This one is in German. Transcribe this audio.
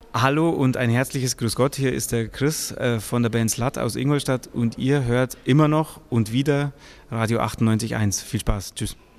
Hallo und ein herzliches Grüß Gott. Hier ist der Chris von der Band Slut aus Ingolstadt und ihr hört immer noch und wieder Radio 98.1. Viel Spaß. Tschüss.